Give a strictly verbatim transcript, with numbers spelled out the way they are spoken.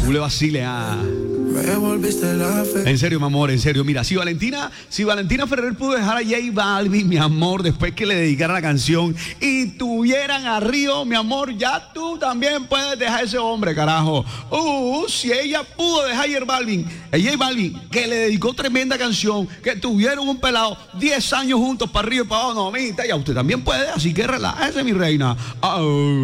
Cule vacile, ah. Me volviste la fe. En serio, mi amor, en serio. Mira, si Valentina, si Valentina Ferrer pudo dejar a J Balvin, mi amor, después que le dedicara la canción y tuvieran a Río, mi amor, ya tú también puedes dejar a ese hombre, carajo. Uh, si ella pudo dejar a J Balvin, a J Balvin, que le dedicó tremenda canción, que tuvieron un pelado diez años juntos para Río y para abajo, no, mijita, ya usted también puede, así que relájese, mi reina. Uh.